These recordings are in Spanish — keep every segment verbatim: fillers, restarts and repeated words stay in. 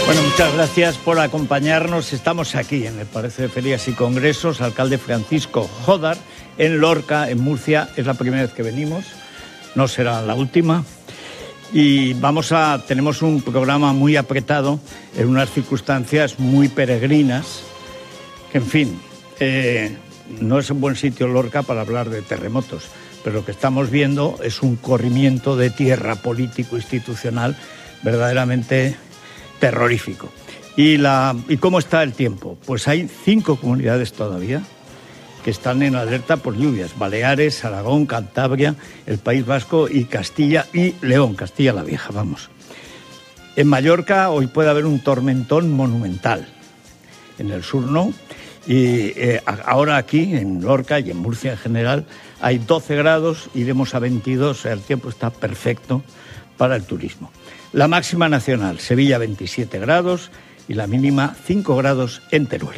Bueno, muchas gracias por acompañarnos. Estamos aquí en el Palacio de Ferias y Congresos, alcalde Francisco Jódar, en Lorca, en Murcia. Es la primera vez que venimos, no será la última. Y vamos a, tenemos un programa muy apretado, en unas circunstancias muy peregrinas, que en fin, eh, no es un buen sitio Lorca para hablar de terremotos, pero lo que estamos viendo es un corrimiento de tierra político-institucional verdaderamente terrorífico. ¿Y, la, ¿Y cómo está el tiempo? Pues hay cinco comunidades todavía que están en alerta por lluvias. Baleares, Aragón, Cantabria, el País Vasco y Castilla y León, Castilla la Vieja, vamos. En Mallorca hoy puede haber un tormentón monumental. En el sur no. Y eh, ahora aquí, en Lorca y en Murcia en general, hay doce grados, iremos a veintidós, o sea, el tiempo está perfecto para el turismo. La máxima nacional, Sevilla veintisiete grados y la mínima cinco grados en Teruel.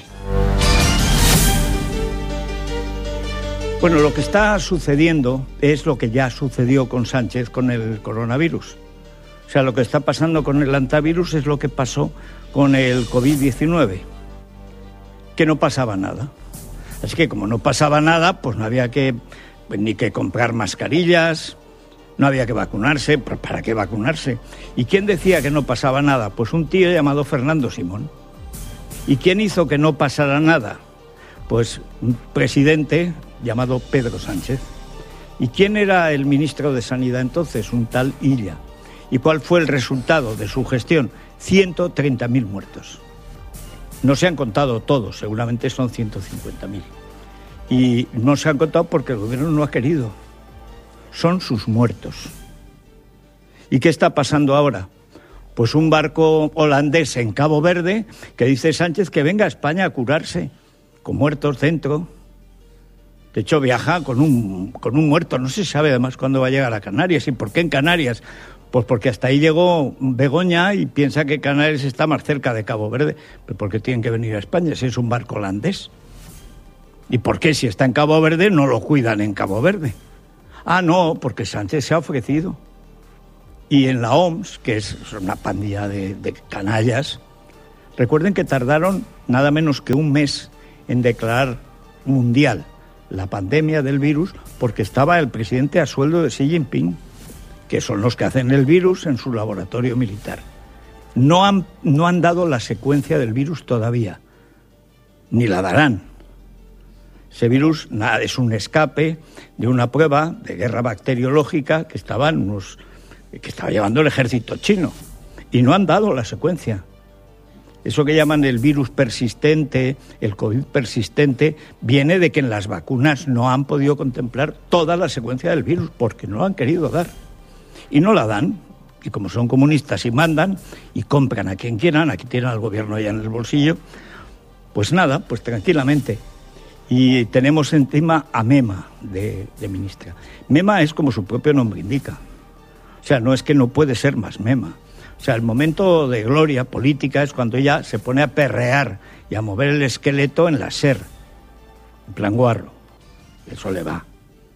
Bueno, lo que está sucediendo es lo que ya sucedió con Sánchez con el coronavirus. O sea, lo que está pasando con el antivirus es lo que pasó con el covid diecinueve, que no pasaba nada. Así que como no pasaba nada, pues no había que pues, ni que comprar mascarillas. No había que vacunarse, ¿para qué vacunarse? ¿Y quién decía que no pasaba nada? Pues un tío llamado Fernando Simón. ¿Y quién hizo que no pasara nada? Pues un presidente llamado Pedro Sánchez. ¿Y quién era el ministro de Sanidad entonces? Un tal Illa. ¿Y cuál fue el resultado de su gestión? ciento treinta mil muertos. No se han contado todos, seguramente son ciento cincuenta mil. Y no se han contado porque el gobierno no ha querido. Son sus muertos. ¿Y qué está pasando ahora? Pues un barco holandés en Cabo Verde que dice Sánchez que venga a España a curarse, con muertos dentro. De hecho, viaja con un, con un muerto. No se sabe además cuándo va a llegar a Canarias. ¿Y por qué en Canarias? Pues porque hasta ahí llegó Begoña y piensa que Canarias está más cerca de Cabo Verde. ¿Pero por qué tienen que venir a España si es un barco holandés? ¿Y por qué si está en Cabo Verde no lo cuidan en Cabo Verde? Ah, no, porque Sánchez se ha ofrecido. Y en la O M S, que es una pandilla de, de canallas, recuerden que tardaron nada menos que un mes en declarar mundial la pandemia del virus porque estaba el presidente a sueldo de Xi Jinping, que son los que hacen el virus en su laboratorio militar. No han, no han dado la secuencia del virus todavía, ni la darán. Ese virus nada, es un escape de una prueba de guerra bacteriológica que estaban unos, que estaba llevando el ejército chino y no han dado la secuencia. Eso que llaman el virus persistente, el COVID persistente, viene de que en las vacunas no han podido contemplar toda la secuencia del virus porque no lo han querido dar. Y no la dan. Y como son comunistas y mandan y compran a quien quieran, aquí tienen al gobierno ya en el bolsillo, pues nada, pues tranquilamente. Y tenemos encima a Mema de, de ministra. Mema es como su propio nombre indica. O sea, no es que no puede ser más Mema. O sea, el momento de gloria política es cuando ella se pone a perrear y a mover el esqueleto en la SER, en plan guarro. Eso le va.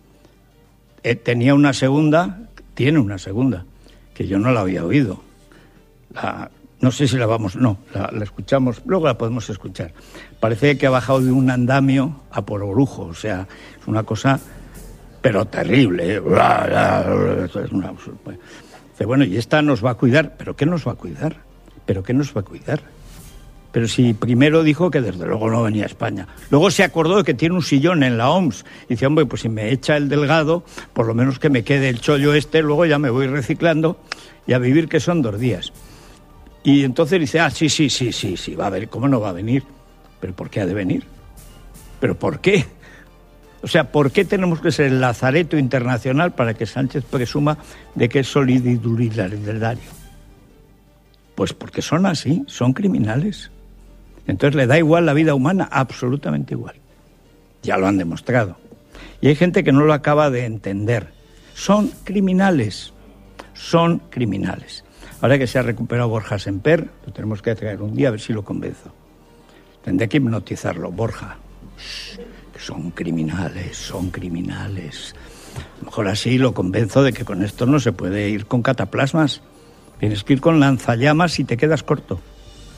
Eh, tenía una segunda, tiene una segunda, que yo no la había oído. La... No sé si la vamos... No, la, la escuchamos, luego la podemos escuchar. Parece que ha bajado de un andamio a por orujo, o sea, es una cosa, pero terrible. ¿eh? Es una, dice, bueno, y esta nos va a cuidar. ¿Pero qué nos va a cuidar? ¿Pero qué nos va a cuidar? Pero si primero dijo que desde luego no venía a España. Luego se acordó de que tiene un sillón en la O M S. Y dice, hombre, pues si me echa el delgado, por lo menos que me quede el chollo este, luego ya me voy reciclando y a vivir que son dos días. Y entonces dice, ah, sí, sí, sí, sí, sí, va a venir. ¿Cómo no va a venir? ¿Pero por qué ha de venir? ¿Pero por qué? O sea, ¿por qué tenemos que ser el lazareto internacional para que Sánchez presuma de que es solidario? Pues porque son así, son criminales. Entonces le da igual la vida humana, absolutamente igual. Ya lo han demostrado. Y hay gente que no lo acaba de entender. Son criminales, son criminales. Ahora que se ha recuperado Borja Semper, lo tenemos que traer un día a ver si lo convenzo. Tendré que hipnotizarlo, Borja. Que son criminales, son criminales. A lo mejor así lo convenzo de que con esto no se puede ir con cataplasmas. Tienes que ir con lanzallamas y te quedas corto.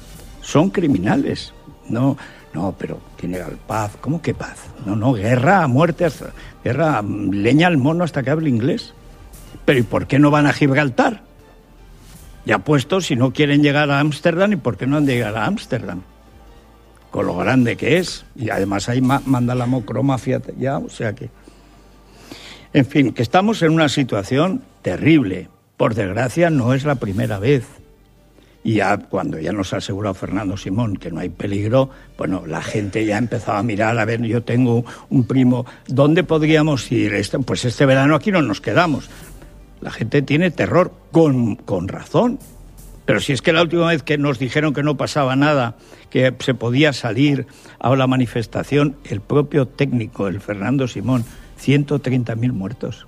son criminales. No, no, pero tiene paz. ¿Cómo que paz? No, no, guerra a muerte, hasta, guerra a leña al mono hasta que hable inglés. Pero ¿y por qué no van a Gibraltar? Ya puesto, si no quieren llegar a Ámsterdam, ¿y por qué no han de llegar a Ámsterdam? Con lo grande que es. Y además ahí ma- manda la mocromafia ya, o sea que... En fin, que estamos en una situación terrible. Por desgracia, no es la primera vez. Y ya cuando ya nos ha asegurado Fernando Simón que no hay peligro, bueno, la gente ya ha empezado a mirar, a ver, yo tengo un primo, ¿dónde podríamos ir? Este, pues este verano aquí no nos quedamos. La gente tiene terror, con, con razón. Pero si es que la última vez que nos dijeron que no pasaba nada, que se podía salir a la manifestación, el propio técnico, el Fernando Simón, ciento treinta mil muertos.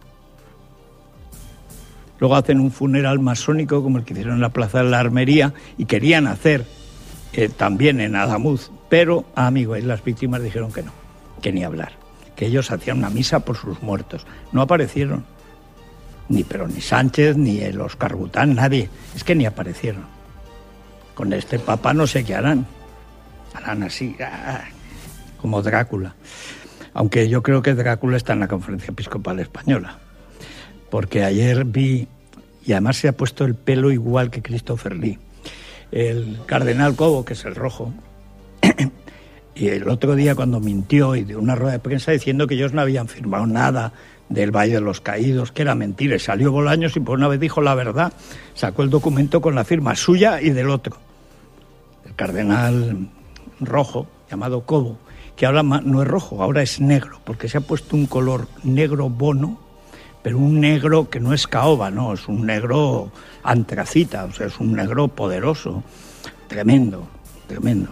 Luego hacen un funeral masónico como el que hicieron en la Plaza de la Armería y querían hacer eh, también en Adamuz, pero, amigo, y las víctimas dijeron que no, que ni hablar, que ellos hacían una misa por sus muertos. No aparecieron. Ni pero ni Sánchez, ni el Óscar Bután, nadie. Es que ni aparecieron. Con este papa no sé qué harán. Harán así, ah, como Drácula. Aunque yo creo que Drácula está en la Conferencia Episcopal Española. Porque ayer vi, y además se ha puesto el pelo igual que Christopher Lee, el cardenal Cobo, que es el rojo, y el otro día cuando mintió y dio una rueda de prensa diciendo que ellos no habían firmado nada del Valle de los Caídos, que era mentira, y salió Bolaños y por una vez dijo la verdad, sacó el documento con la firma suya y del otro. El cardenal rojo, llamado Cobo, que ahora no es rojo, ahora es negro, porque se ha puesto un color negro bono, pero un negro que no es caoba, no, es un negro antracita, o sea, es un negro poderoso, tremendo, tremendo.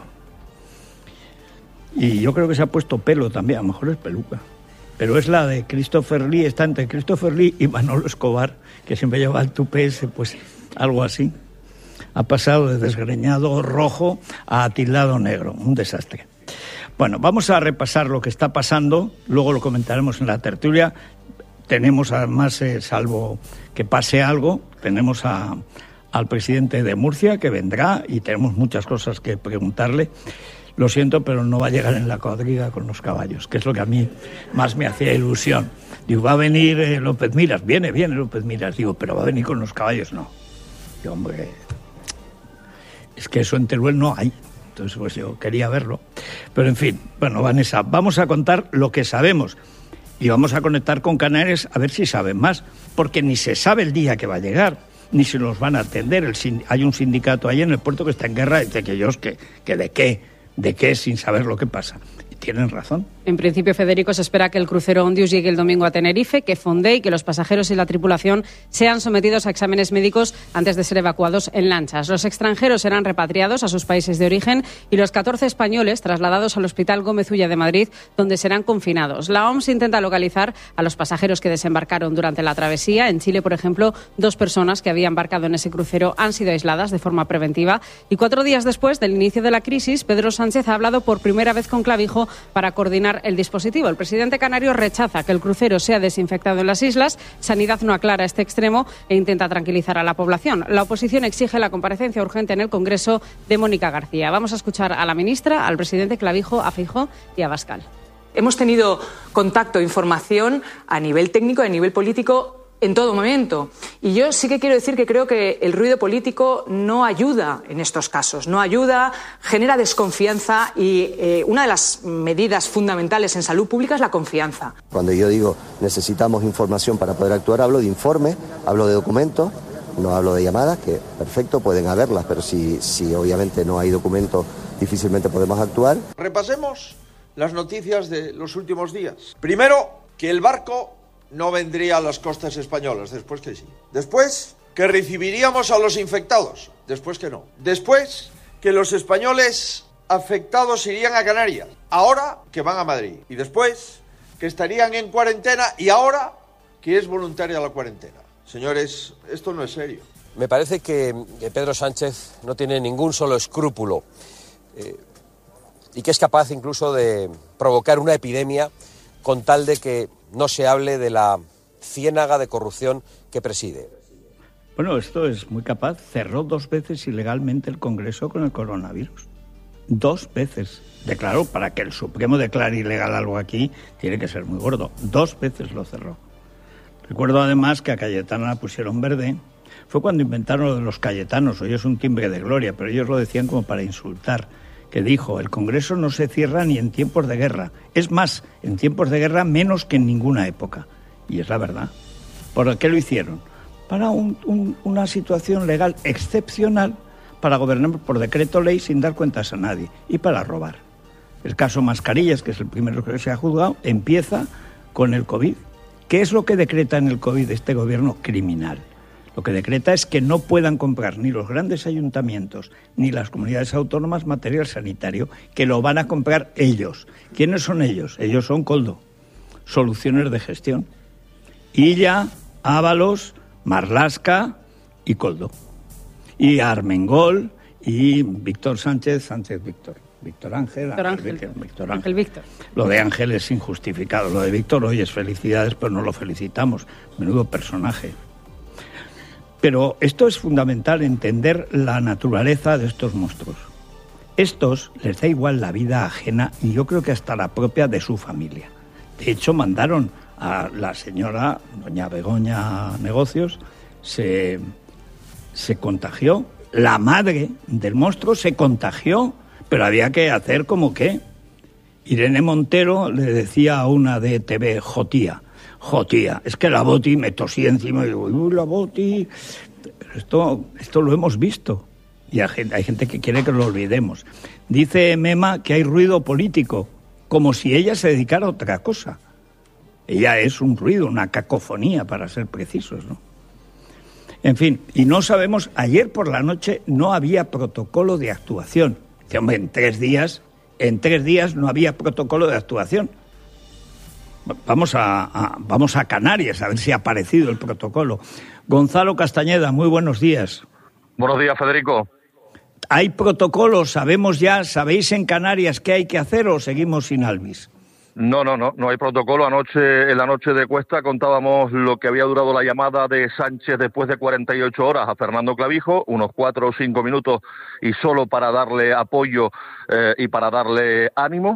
Y yo creo que se ha puesto pelo también, a lo mejor es peluca. Pero es la de Christopher Lee, está entre Christopher Lee y Manolo Escobar, que siempre lleva el tupé ese, pues algo así. Ha pasado de desgreñado rojo a atildado negro, un desastre. Bueno, vamos a repasar lo que está pasando, luego lo comentaremos en la tertulia. Tenemos además, eh, salvo que pase algo, tenemos a, al presidente de Murcia que vendrá y tenemos muchas cosas que preguntarle. Lo siento, pero no va a llegar en la cuadriga con los caballos, que es lo que a mí más me hacía ilusión. Digo, va a venir eh, López Miras, viene, viene López Miras, digo, pero va a venir con los caballos, no. Digo, hombre, es que eso en Teruel no hay, entonces pues yo quería verlo. Pero en fin, bueno, Vanessa, vamos a contar lo que sabemos y vamos a conectar con Canarias a ver si saben más, porque ni se sabe el día que va a llegar, ni se nos van a atender. El sind- hay un sindicato ahí en el puerto que está en guerra, dice que ellos, que, que de qué, de qué sin saber lo que pasa. Y tienen razón. En principio, Federico, se espera que el crucero Ondius llegue el domingo a Tenerife, que fonde y que los pasajeros y la tripulación sean sometidos a exámenes médicos antes de ser evacuados en lanchas. Los extranjeros serán repatriados a sus países de origen y los catorce españoles trasladados al Hospital Gómez Ulla de Madrid, donde serán confinados. La O M S intenta localizar a los pasajeros que desembarcaron durante la travesía. En Chile, por ejemplo, dos personas que habían embarcado en ese crucero han sido aisladas de forma preventiva. Y cuatro días después del inicio de la crisis, Pedro Sánchez ha hablado por primera vez con Clavijo para coordinar el dispositivo. El presidente canario rechaza que el crucero sea desinfectado en las islas. Sanidad no aclara este extremo e intenta tranquilizar a la población. La oposición exige la comparecencia urgente en el Congreso de Mónica García. Vamos a escuchar a la ministra, al presidente Clavijo, a Feijóo y a Abascal. Hemos tenido contacto, información a nivel técnico y a nivel político en todo momento. Y yo sí que quiero decir que creo que el ruido político no ayuda en estos casos, no ayuda, genera desconfianza y eh, una de las medidas fundamentales en salud pública es la confianza. Cuando yo digo necesitamos información para poder actuar, hablo de informe, hablo de documentos, no hablo de llamadas, que perfecto, pueden haberlas, pero si, si obviamente no hay documentos, difícilmente podemos actuar. Repasemos las noticias de los últimos días. Primero, que el barco no vendría a las costas españolas, después que sí. Después, que recibiríamos a los infectados, después que no. Después, que los españoles afectados irían a Canarias, ahora que van a Madrid. Y después, que estarían en cuarentena y ahora que es voluntaria la cuarentena. Señores, esto no es serio. Me parece que, que Pedro Sánchez no tiene ningún solo escrúpulo eh, y que es capaz incluso de provocar una epidemia con tal de que no se hable de la ciénaga de corrupción que preside. Bueno, esto es muy capaz. Cerró dos veces ilegalmente el Congreso con el coronavirus. Dos veces. Declaró, para que el Supremo declare ilegal algo aquí, tiene que ser muy gordo. Dos veces lo cerró. Recuerdo además que a Cayetana la pusieron verde. Fue cuando inventaron lo de los cayetanos. Hoy es un timbre de gloria, pero ellos lo decían como para insultar. Que dijo, el Congreso no se cierra ni en tiempos de guerra. Es más, en tiempos de guerra menos que en ninguna época. Y es la verdad. ¿Por qué lo hicieron? Para un, un, una situación legal excepcional, para gobernar por decreto ley sin dar cuentas a nadie y para robar. El caso Mascarillas, que es el primero que se ha juzgado, empieza con el COVID. ¿Qué es lo que decreta en el COVID este gobierno criminal? Lo que decreta es que no puedan comprar ni los grandes ayuntamientos ni las comunidades autónomas material sanitario, que lo van a comprar ellos. ¿Quiénes son ellos? Ellos son Koldo, Soluciones de Gestión. Illa, Ábalos, Marlaska y Koldo. Y Armengol y Víctor Sánchez, Sánchez Víctor. Víctor Ángel, Víctor Ángel, Ángel, Víctor, Víctor Ángel. Ángel Víctor. Lo de Ángel es injustificado. Lo de Víctor, hoy es felicidades, pero no lo felicitamos. Menudo personaje. Pero esto es fundamental, entender la naturaleza de estos monstruos. Estos les da igual la vida ajena y yo creo que hasta la propia de su familia. De hecho, mandaron a la señora, doña Begoña Negocios, se, se contagió. La madre del monstruo se contagió, pero había que hacer como que. Irene Montero le decía a una de T V, Jotía, Jotía, es que la Boti me tosía encima y digo, uy, la Boti. Pero esto, esto lo hemos visto y hay gente, hay gente que quiere que lo olvidemos. Dice Mema que hay ruido político, como si ella se dedicara a otra cosa. Ella es un ruido, una cacofonía, para ser precisos, ¿no? En fin, y no sabemos, ayer por la noche no había protocolo de actuación. Dice, hombre, en tres días, en tres días no había protocolo de actuación. Vamos a, a, vamos a Canarias, a ver si ha aparecido el protocolo. Gonzalo Castañeda, muy buenos días. Buenos días, Federico. ¿Hay protocolo? ¿Sabemos ya, sabéis en Canarias qué hay que hacer o seguimos sin Alvis? No, no, no, no hay protocolo. Anoche, en la noche de Cuesta, contábamos lo que había durado la llamada de Sánchez después de cuarenta y ocho horas a Fernando Clavijo, unos cuatro o cinco minutos, y solo para darle apoyo eh, y para darle ánimo.